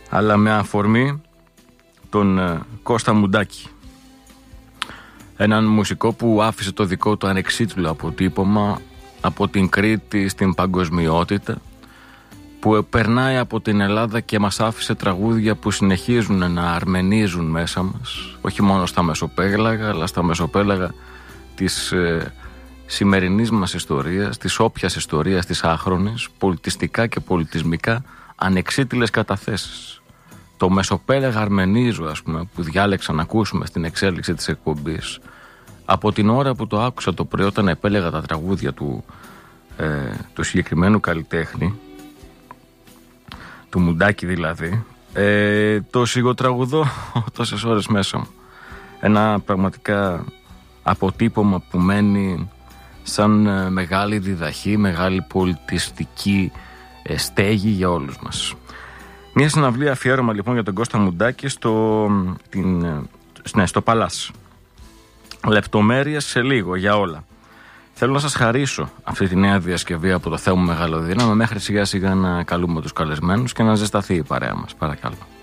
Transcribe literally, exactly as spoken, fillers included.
αλλά με αφορμή τον Κώστα Μουντάκη, έναν μουσικό που άφησε το δικό του ανεξίτηλο αποτύπωμα από την Κρήτη στην παγκοσμιότητα, που περνάει από την Ελλάδα και μας άφησε τραγούδια που συνεχίζουν να αρμενίζουν μέσα μας, όχι μόνο στα μεσοπέλαγα, αλλά στα μεσοπέλαγα της ε, σημερινής μας ιστορίας, της όποιας ιστορίας της άχρονης, πολιτιστικά και πολιτισμικά ανεξίτηλες καταθέσεις. Το μεσοπέλαγα αρμενίζω, ας πούμε, που διάλεξα να ακούσουμε στην εξέλιξη της εκπομπής, από την ώρα που το άκουσα το πρωί όταν επέλεγα τα τραγούδια του, ε, του συγκεκριμένου καλλιτέχνη, του Μουντάκη δηλαδή, ε, το σιγοτραγουδώ τόσες ώρες μέσα μου. Ένα πραγματικά αποτύπωμα που μένει σαν ε, μεγάλη διδαχή, μεγάλη πολιτιστική ε, στέγη για όλους μας. Μια συναυλία αφιέρωμα λοιπόν για τον Κώστα Μουντάκη στο, την, ναι, στο Παλάς. Λεπτομέρειες σε λίγο για όλα. Θέλω να σας χαρίσω αυτή τη νέα διασκευή από το Θεό μου Μεγαλοδύναμη, μέχρι σιγά σιγά να καλούμε τους καλεσμένους και να ζεσταθεί η παρέα μας. Παρακαλώ.